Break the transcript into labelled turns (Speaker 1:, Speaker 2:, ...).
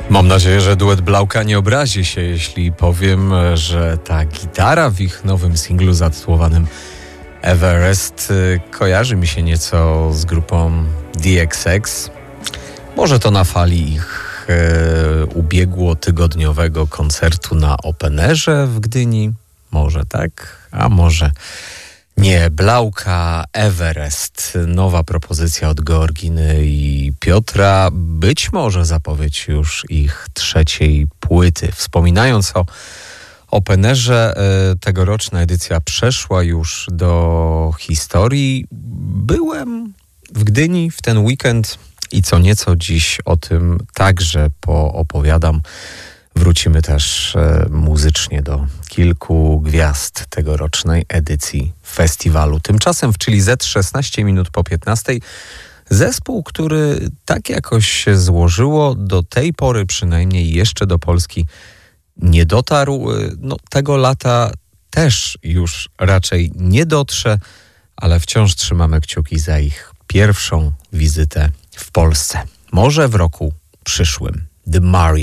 Speaker 1: Mam nadzieję, że duet Blauka nie obrazi się, jeśli powiem, że ta gitara w ich nowym singlu zatytułowanym Everest kojarzy mi się nieco z grupą DXX. Może to na fali ich ubiegłotygodniowego koncertu na Openerze w Gdyni. Może tak, a może nie. Blauka, Everest, nowa propozycja od Georginy i Piotra, być może zapowiedź już ich trzeciej płyty. Wspominając o Openerze, tegoroczna edycja przeszła już do historii. Byłem w Gdyni w ten weekend i co nieco dziś o tym także poopowiadam. Wrócimy też muzycznie do kilku gwiazd tegorocznej edycji festiwalu. Tymczasem w Chili Z 16 minut po 15 zespół, który tak jakoś się złożyło, do tej pory przynajmniej jeszcze do Polski nie dotarł. No, tego lata też już raczej nie dotrze, ale wciąż trzymamy kciuki za ich pierwszą wizytę w Polsce. Może w roku przyszłym. The Mario.